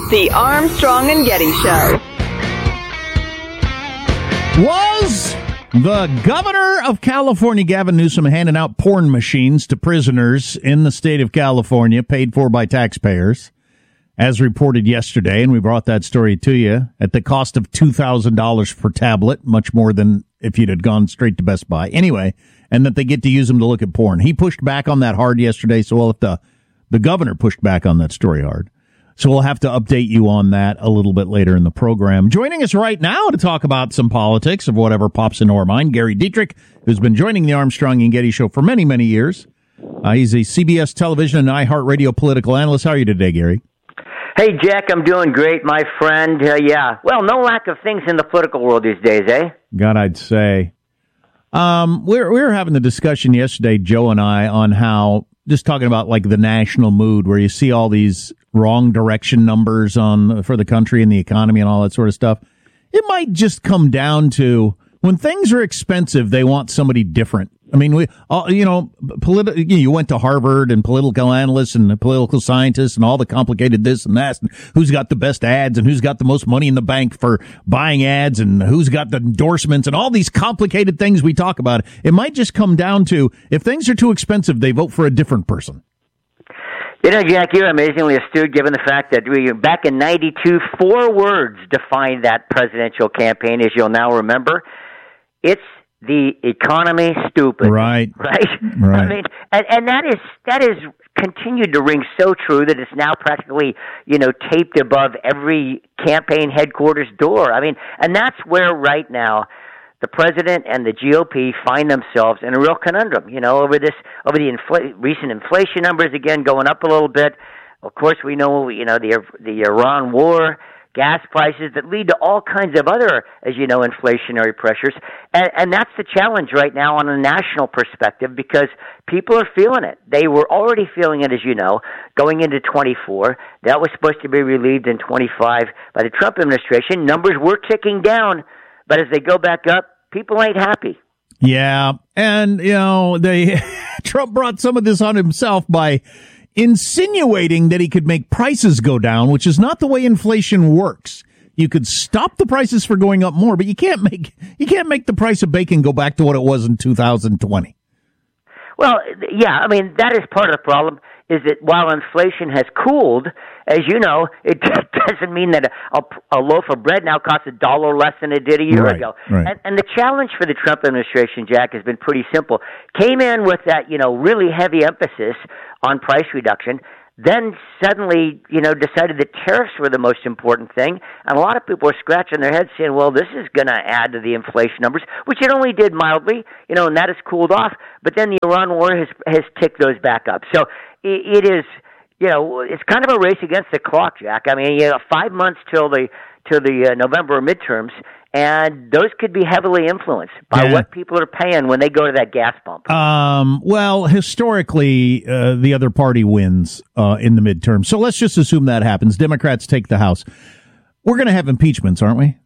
The Armstrong and Getty Show. Was the governor of California, Gavin Newsom, handing out porn machines to prisoners in the state of California, paid for by taxpayers, as reported yesterday, and we brought that story to you, at the cost of $2,000 per tablet, much more than if you'd had gone straight to Best Buy. Anyway, and that they get to use them to look at porn. He pushed back on that hard yesterday, so we'll have to, the governor pushed back on that story hard. So we'll have to update you on that a little bit later in the program. Joining us right now to talk about some politics of whatever pops into our mind, Gary Dietrich, who's been joining the Armstrong and Getty Show for many, many years. He's a CBS television and iHeartRadio political analyst. How are you today, Gary? Hey, Jack, I'm doing great, my friend. Yeah, well, no lack of things in the political world these days, eh? God, I'd say. We were having the discussion yesterday, Joe and I, on how, just talking about like the national mood, where you see all these wrong direction numbers for the country and the economy and all that sort of stuff. It might just come down to when things are expensive, they want somebody different. I mean, you went to Harvard and political analysts and political scientists and all the complicated this and that, and who's got the best ads and who's got the most money in the bank for buying ads and who's got the endorsements and all these complicated things we talk about. It might just come down to if things are too expensive, they vote for a different person. You know, Jack, you're amazingly astute given the fact that back in 92, 4 words defined that presidential campaign, as you'll now remember. It's the economy stupid. Right. I mean, and that is continued to ring so true that it's now practically, taped above every campaign headquarters door. I mean, and that's where right now the president and the GOP find themselves in a real conundrum, over the recent inflation numbers again going up a little bit. Of course, we know, the Iran war, gas prices that lead to all kinds of other, as you know, inflationary pressures. And that's the challenge right now on a national perspective because people are feeling it. They were already feeling it, as you know, going into 24. That was supposed to be relieved in 25 by the Trump administration. Numbers were ticking down, but as they go back up, people ain't happy. Yeah, and, Trump brought some of this on himself by insinuating that he could make prices go down, which is not the way inflation works. You could stop the prices from going up more, but you can't make the price of bacon go back to what it was in 2020. Well, yeah, I mean, that is part of the problem, is that while inflation has cooled, as you know, it doesn't mean that a loaf of bread now costs $1 less than it did a year ago. Right. And the challenge for the Trump administration, Jack, has been pretty simple. Came in with that, really heavy emphasis on price reduction, then suddenly, decided that tariffs were the most important thing. And a lot of people are scratching their heads saying, well, this is going to add to the inflation numbers, which it only did mildly, and that has cooled off. But then the Iran war has ticked those back up. So it is, it's kind of a race against the clock, Jack. I mean, 5 months till the November midterms, and those could be heavily influenced by what people are paying when they go to that gas pump. Well, historically, the other party wins in the midterm. So let's just assume that happens. Democrats take the House. We're going to have impeachments, aren't we?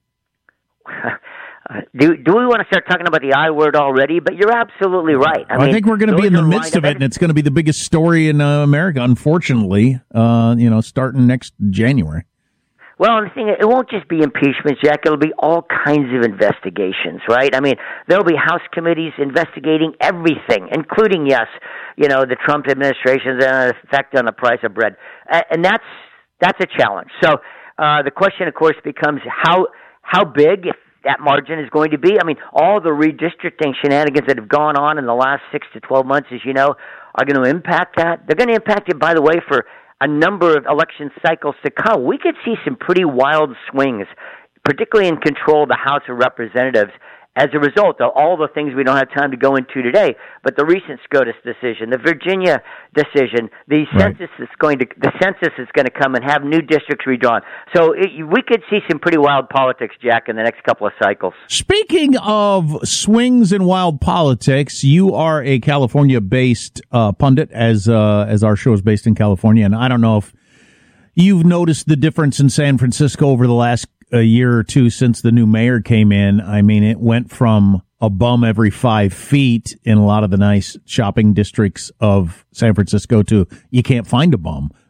Do we want to start talking about the I word already? But you're absolutely right. I think we're going to be in the midst of it, and it's going to be the biggest story in America, unfortunately, starting next January. Well, the thing, it won't just be impeachment, Jack. It'll be all kinds of investigations, right? I mean, there'll be House committees investigating everything, including, the Trump administration's effect on the price of bread. And that's a challenge. So the question, of course, becomes how big, if that margin is going to be. I mean, all the redistricting shenanigans that have gone on in the last 6 to 12 months, as you know, are going to impact that. They're going to impact it, by the way, for a number of election cycles to come. We could see some pretty wild swings, particularly in control of the House of Representatives, as a result of all the things we don't have time to go into today. But the recent SCOTUS decision, the Virginia decision, the census is going to come and have new districts redrawn. So we could see some pretty wild politics, Jack, in the next couple of cycles. Speaking of swings and wild politics, you are a California-based pundit, as our show is based in California, and I don't know if you've noticed the difference in San Francisco over the last a year or two since the new mayor came in. I mean, it went from a bum every 5 feet in a lot of the nice shopping districts of San Francisco to you can't find a bum.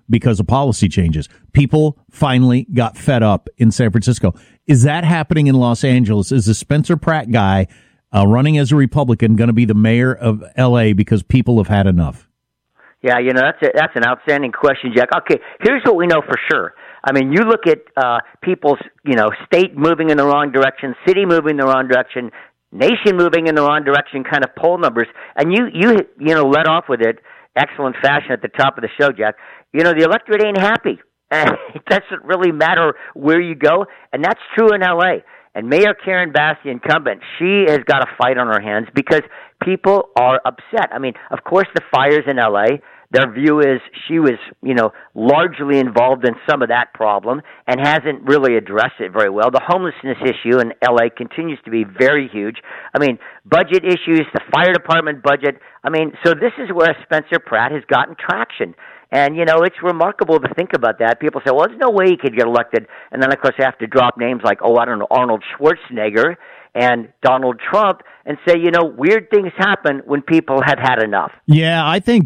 because of policy changes. People finally got fed up in San Francisco. Is that happening in Los Angeles? Is the Spencer Pratt guy running as a Republican going to be the mayor of L.A. because people have had enough? Yeah, that's an outstanding question, Jack. Okay, here's what we know for sure. I mean, you look at people's, state moving in the wrong direction, city moving in the wrong direction, nation moving in the wrong direction kind of poll numbers, and you led off with it, excellent fashion at the top of the show, Jack. The electorate ain't happy. And it doesn't really matter where you go, and that's true in L.A. And Mayor Karen Bass, the incumbent, she has got a fight on her hands because people are upset. I mean, of course, the fires in L.A., their view is she was, largely involved in some of that problem and hasn't really addressed it very well. The homelessness issue in L.A. continues to be very huge. I mean, budget issues, the fire department budget. I mean, so this is where Spencer Pratt has gotten traction. And, it's remarkable to think about that. People say, well, there's no way he could get elected. And then, of course, they have to drop names like, Arnold Schwarzenegger and Donald Trump and say, weird things happen when people have had enough. Yeah, I think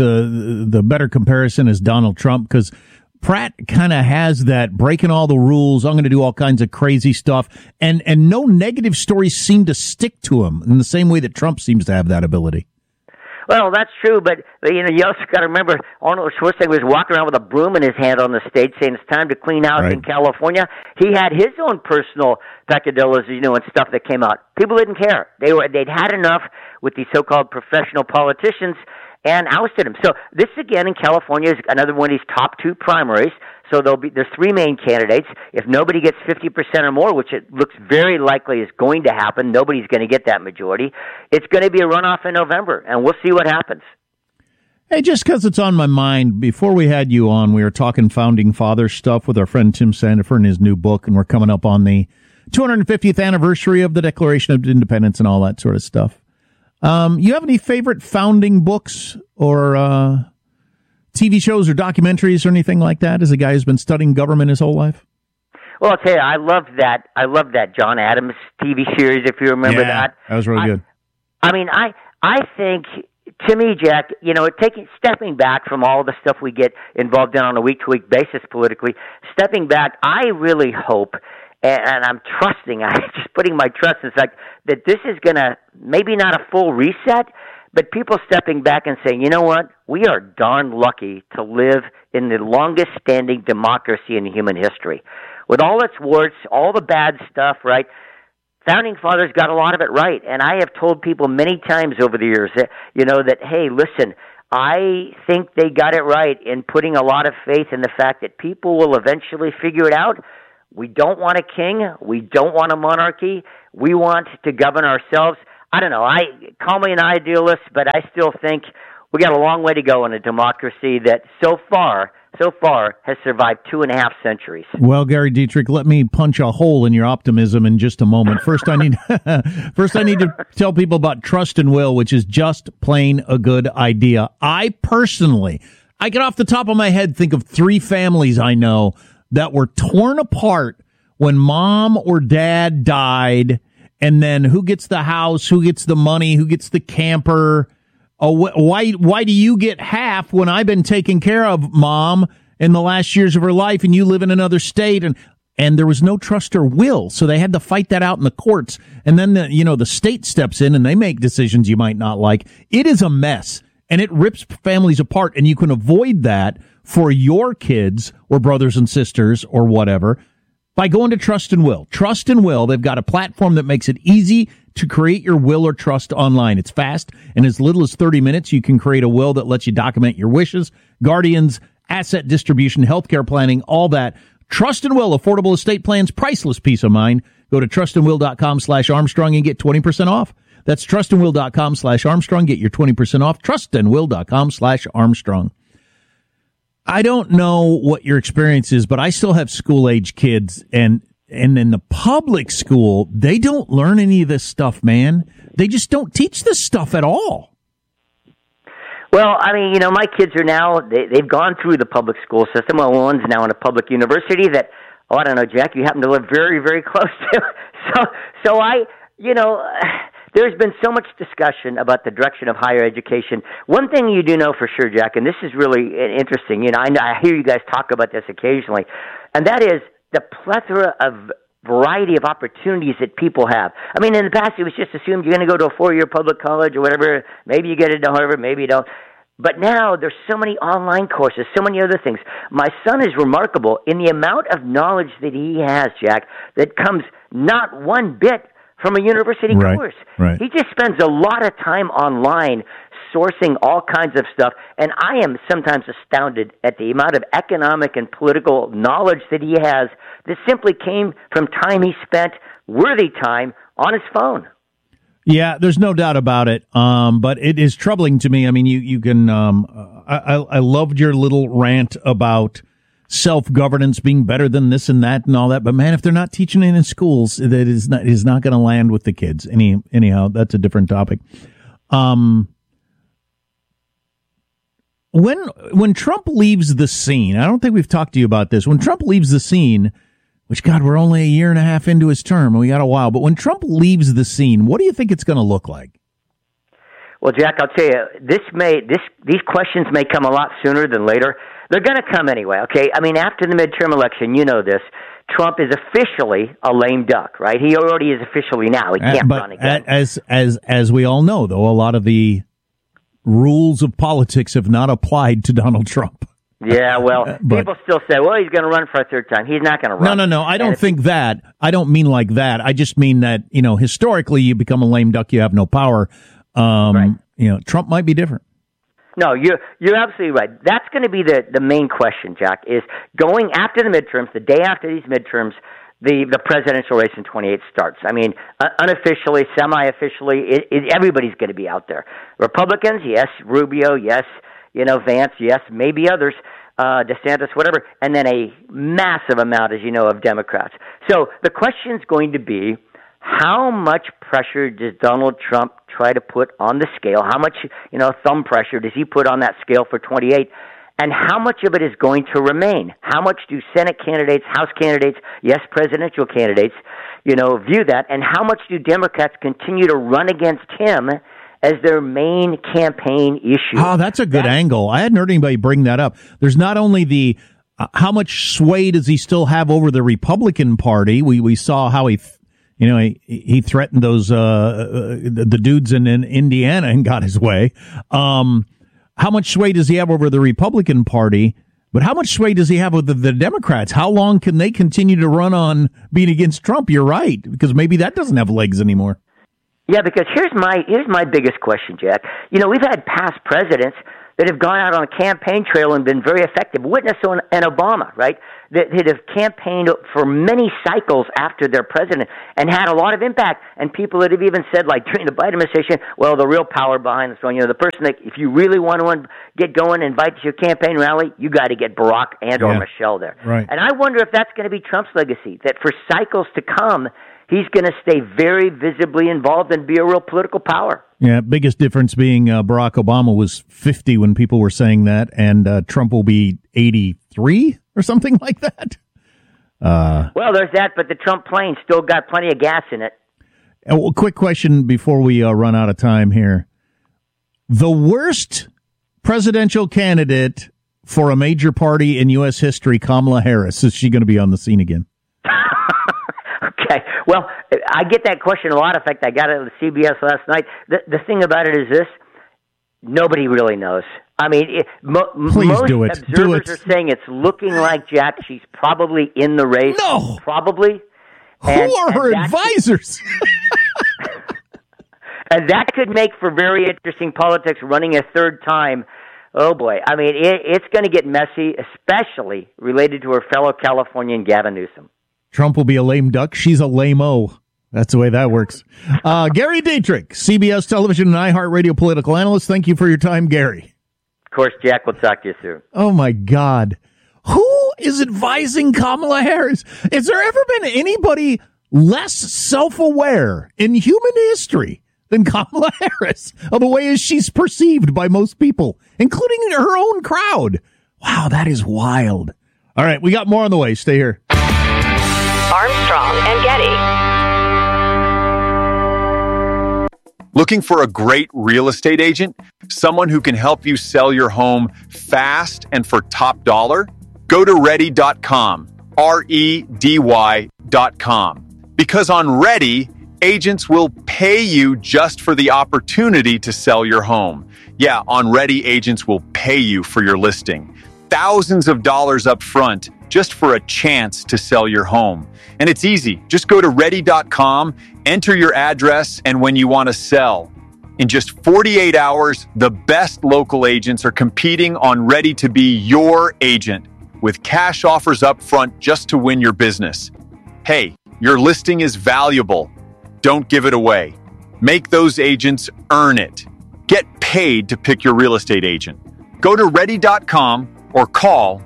the better comparison is Donald Trump because Pratt kind of has that breaking all the rules. I'm going to do all kinds of crazy stuff. And no negative stories seem to stick to him in the same way that Trump seems to have that ability. Well, that's true, but you also got to remember Arnold Schwarzenegger was walking around with a broom in his hand on the stage saying it's time to clean house in California. He had his own personal peccadillos, and stuff that came out. People didn't care. They'd had enough with these so-called professional politicians and ousted him. So this again in California is another one of these top two primaries. So there's three main candidates. If nobody gets 50% or more, which it looks very likely is going to happen, nobody's going to get that majority. It's going to be a runoff in November, and we'll see what happens. Hey, just because it's on my mind, before we had you on, we were talking Founding Father stuff with our friend Tim Sandifer and his new book, and we're coming up on the 250th anniversary of the Declaration of Independence and all that sort of stuff. You have any favorite founding books or TV shows or documentaries or anything like that as a guy who's been studying government his whole life? Well, I'll tell you, I love that John Adams TV series, if you remember that. That was really good. I mean, I think, to me, Jack, stepping back from all the stuff we get involved in on a week-to-week basis politically, stepping back, I really hope, and I'm trusting, I'm just putting my trust in the fact that this is going to, maybe not a full reset, but people stepping back and saying, you know what, we are darn lucky to live in the longest-standing democracy in human history. With all its warts, all the bad stuff, right, Founding Fathers got a lot of it right. And I have told people many times over the years that, that, hey, listen, I think they got it right in putting a lot of faith in the fact that people will eventually figure it out. We don't want a king. We don't want a monarchy. We want to govern ourselves. I don't know. Call me an idealist, but I still think we got a long way to go in a democracy that so far has survived 2.5 centuries. Well, Gary Dietrich, let me punch a hole in your optimism in just a moment. First, I need to tell people about Trust and Will, which is just plain a good idea. I get off the top of my head, think of 3 families I know that were torn apart when mom or dad died, and then who gets the house, who gets the money, who gets the camper. Oh, why do you get half when I've been taking care of mom in the last years of her life and you live in another state? And there was no trust or will, so they had to fight that out in the courts. And then the state steps in and they make decisions you might not like. It is a mess, and it rips families apart. And you can avoid that for your kids or brothers and sisters or whatever by going to Trust and Will. Trust and Will, they've got a platform that makes it easy to create your will or trust online. It's fast, and as little as 30 minutes, you can create a will that lets you document your wishes, guardians, asset distribution, healthcare planning, all that. Trust and Will, affordable estate plans, priceless peace of mind. Go to trustandwill.com/Armstrong and get 20% off. That's trustandwill.com/Armstrong. Get your 20% off. Trustandwill.com/Armstrong. I don't know what your experience is, but I still have school-age kids, and in the public school, they don't learn any of this stuff, man. They just don't teach this stuff at all. Well, I mean, my kids are now, they've gone through the public school system. Well, one's now in a public university that, I don't know, Jack, you happen to live very, very close to. So the there's been so much discussion about the direction of higher education. One thing you do know for sure, Jack, and this is really interesting, I hear you guys talk about this occasionally, and that is the plethora of variety of opportunities that people have. I mean, in the past, it was just assumed you're going to go to a 4-year public college or whatever. Maybe you get into Harvard, maybe you don't. But now there's so many online courses, so many other things. My son is remarkable in the amount of knowledge that he has, Jack, that comes not one bit from a university course. Right. He just spends a lot of time online sourcing all kinds of stuff, and I am sometimes astounded at the amount of economic and political knowledge that he has that simply came from time he spent, worthy time, on his phone. Yeah, there's no doubt about it. But it is troubling to me. I mean, you can. I loved your little rant about self-governance being better than this and that and all that. But man, if they're not teaching it in schools, that is not going to land with the kids. Anyhow, that's a different topic. When Trump leaves the scene, I don't think we've talked to you about this. When Trump leaves the scene, which, God, we're only a year and a half into his term, and we got a while. But when Trump leaves the scene, what do you think it's going to look like? Well, Jack, I'll tell you, these questions may come a lot sooner than later. They're going to come anyway, okay? I mean, after the midterm election, you know this, Trump is officially a lame duck, right? He already is officially now. He can't run again. As we all know, though, a lot of the rules of politics have not applied to Donald Trump. Yeah, well, people still say, well, he's going to run for a third time. He's not going to run. No. I don't think that. I don't mean like that. I just mean that, historically you become a lame duck, you have no power. Right. Trump might be different. No, you're absolutely right. That's going to be the main question, Jack, is going after the midterms, the day after these midterms, the presidential race in 28 starts. I mean, unofficially, semi-officially, everybody's going to be out there. Republicans, yes. Rubio, yes. Vance, yes. Maybe others, DeSantis, whatever. And then a massive amount, as you know, of Democrats. So the question's going to be, how much pressure does Donald Trump try to put on the scale? How much, thumb pressure does he put on that scale for 28? And how much of it is going to remain? How much do Senate candidates, House candidates, yes, presidential candidates, view that? And how much do Democrats continue to run against him as their main campaign issue? Oh, that's a good angle. I hadn't heard anybody bring that up. There's not only the how much sway does he still have over the Republican Party? We saw how he threatened those the dudes in Indiana and got his way. How much sway does he have over the Republican Party? But how much sway does he have with the Democrats? How long can they continue to run on being against Trump? You're right, because maybe that doesn't have legs anymore. Yeah, because here's my biggest question, Jack. We've had past presidents that have gone out on a campaign trail and been very effective. Witness on an Obama, right? That have campaigned for many cycles after their president and had a lot of impact. And people that have even said, like during the Biden administration, well, the real power behind this one, the person that if you really want to get going and invite to your campaign rally, you got to get Barack or Michelle there. Right. And I wonder if that's going to be Trump's legacy, that for cycles to come, he's going to stay very visibly involved and be a real political power. Yeah, biggest difference being Barack Obama was 50 when people were saying that, and Trump will be 83 or something like that. Well, there's that, but the Trump plane still got plenty of gas in it. Well, quick question before we run out of time here. The worst presidential candidate for a major party in U.S. history, Kamala Harris, is she going to be on the scene again? Okay. Well, I get that question a lot. In fact, I got it on CBS last night. The thing about it is this: nobody really knows. I mean, most observers are saying it's looking like Jack. She's probably in the race. No, probably. Who are her advisors? And that could make for very interesting politics running a third time. Oh, boy. I mean, it's going to get messy, especially related to her fellow Californian Gavin Newsom. Trump will be a lame duck. She's a lame-o. That's the way that works. Gary Dietrich, CBS Television and iHeartRadio political analyst. Thank you for your time, Gary. Of course, Jack. We'll talk to you soon. Oh, my God. Who is advising Kamala Harris? Has there ever been anybody less self-aware in human history than Kamala Harris of the way as she's perceived by most people, including her own crowd? Wow, that is wild. All right, we got more on the way. Stay here. Armstrong and Getty. Looking for a great real estate agent? Someone who can help you sell your home fast and for top dollar? Go to ready.com, REDY.com. Because on Ready, agents will pay you just for the opportunity to sell your home. Yeah, on Ready, agents will pay you for your listing. Thousands of dollars up front just for a chance to sell your home. And it's easy. Just go to ready.com, enter your address, and when you want to sell. In just 48 hours, the best local agents are competing on Ready to be your agent with cash offers up front just to win your business. Hey, your listing is valuable. Don't give it away. Make those agents earn it. Get paid to pick your real estate agent. Go to ready.com or call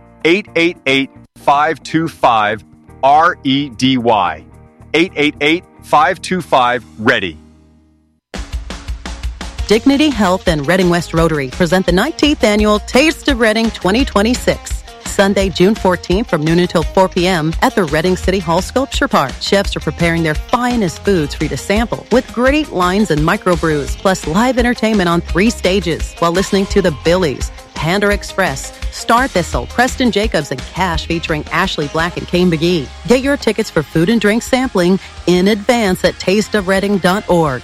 888-525-REDY. 888-525-READY. Dignity Health and Reading West Rotary present the 19th Annual Taste of Reading 2026. Sunday, June 14th from noon until 4 p.m. at the Reading City Hall Sculpture Park. Chefs are preparing their finest foods for you to sample with great lines and microbrews, plus live entertainment on 3 stages while listening to the Billies, Panda Express, Star Thistle, Preston Jacobs, and Cash featuring Ashley Black and Kane McGee. Get your tickets for food and drink sampling in advance at tasteofreading.org.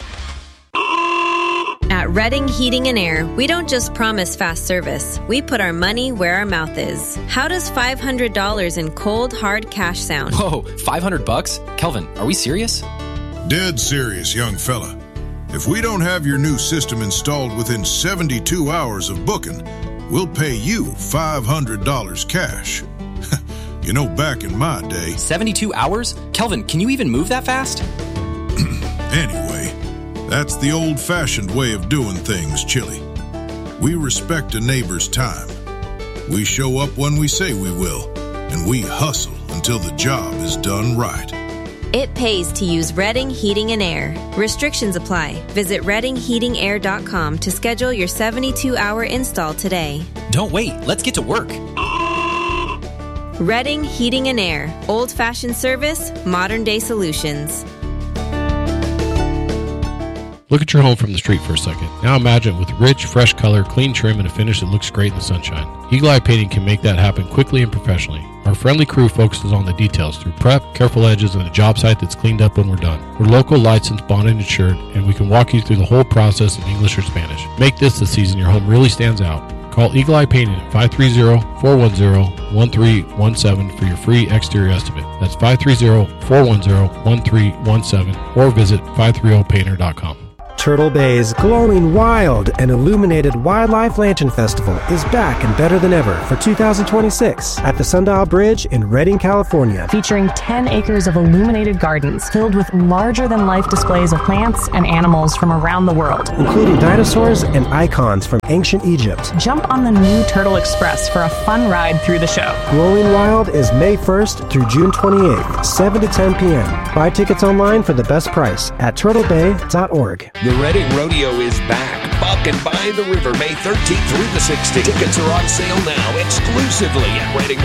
At Reading Heating and Air, we don't just promise fast service. We put our money where our mouth is. How does $500 in cold, hard cash sound? Whoa, $500? Kelvin, are we serious? Dead serious, young fella. If we don't have your new system installed within 72 hours of booking, we'll pay you $500 cash. You know, back in my day... 72 hours? Kelvin, can you even move that fast? Anyway, that's the old-fashioned way of doing things, Chili. We respect a neighbor's time. We show up when we say we will, and we hustle until the job is done right. It pays to use Reading Heating and Air. Restrictions apply. Visit readingheatingair.com to schedule your 72-hour install today. Don't wait. Let's get to work. Reading Heating and Air. Old-fashioned service, modern-day solutions. Look at your home from the street for a second. Now imagine it with rich, fresh color, clean trim, and a finish that looks great in the sunshine. Eagle Eye Painting can make that happen quickly and professionally. Our friendly crew focuses on the details through prep, careful edges, and a job site that's cleaned up when we're done. We're local, licensed, bonded, and insured, and we can walk you through the whole process in English or Spanish. Make this the season your home really stands out. Call Eagle Eye Painting at 530-410-1317 for your free exterior estimate. That's 530-410-1317 or visit 530painter.com. Turtle Bay's glowing, wild, and illuminated Wildlife Lantern Festival is back and better than ever for 2026 at the Sundial Bridge in Redding, California. Featuring 10 acres of illuminated gardens filled with larger-than-life displays of plants and animals from around the world, including dinosaurs and icons from ancient Egypt. Jump on the new Turtle Express for a fun ride through the show. Glowing Wild is May 1st through June 28th, 7 to 10 p.m. Buy tickets online for the best price at turtlebay.org. The Reading Rodeo is back. Buck and by the river, May 13th through the 16th. Tickets are on sale now exclusively at Reading